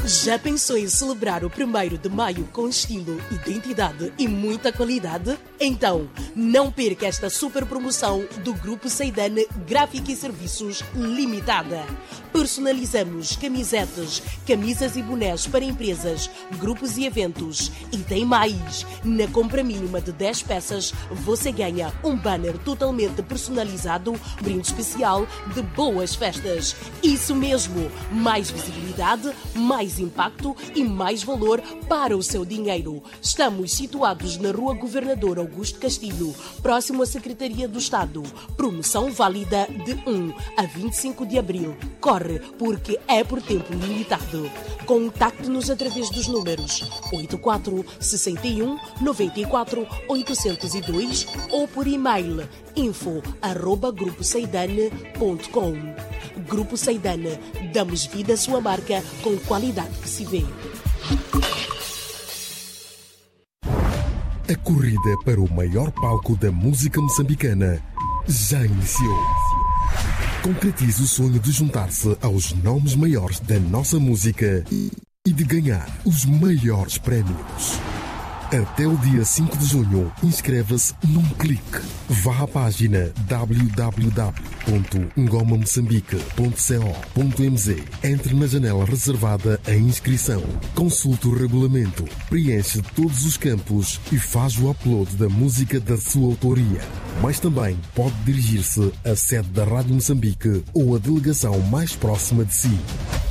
Já pensou em celebrar o 1º de maio com estilo, identidade e muita qualidade? Então, não perca esta super promoção do Grupo Seidane Gráfica e Serviços Limitada. Personalizamos camisetas, camisas e bonés para empresas, grupos e eventos. E tem mais! Na compra mínima de 10 peças, você ganha um banner totalmente personalizado, brinde especial de boas festas. Isso mesmo! Mais visibilidade, mais impacto e mais valor para o seu dinheiro. Estamos situados na Rua Governador Augusto Castilho, próximo à Secretaria do Estado. Promoção válida de 1 a 25 de abril. Corre, porque é por tempo limitado. Contacte-nos através dos números 84 61 94 802 ou por e-mail info@gruposeidane.com. Grupo Seidane, damos vida à sua marca com qualidade que se vê. A corrida para o maior palco da música moçambicana já iniciou. Concretize o sonho de juntar-se aos nomes maiores da nossa música e de ganhar os maiores prémios. Até o dia 5 de junho, inscreva-se num clique. Vá à página www.ngomamoçambique.co.mz. Entre na janela reservada à inscrição. Consulte o regulamento, preenche todos os campos e faz o upload da música da sua autoria. Mas também pode dirigir-se à sede da Rádio Moçambique ou à delegação mais próxima de si.